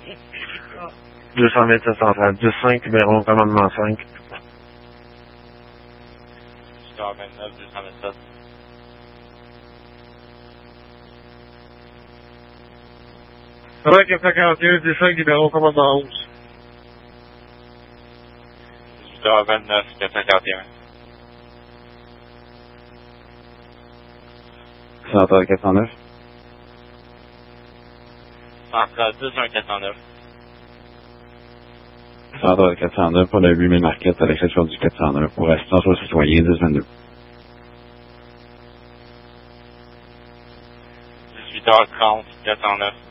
227 centrale, 10-5, numéro commandement 5. 8h29, 227. Route 441, 10-5, numéro commandement 11. 8h29, 441. Centrale 409. Centrale 10, 409. Centrale 409 pour le 8000 Marquette à l'exception du 409 pour assistance aux citoyens 1022. 18h30, 409.